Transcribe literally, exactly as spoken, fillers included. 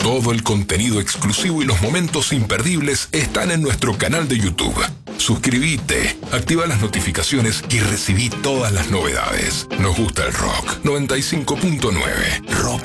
Todo el contenido exclusivo y los momentos imperdibles están en nuestro canal de YouTube. Suscríbete, activa las notificaciones y recibí todas las novedades. Nos gusta el rock. noventa y cinco punto nueve. Rock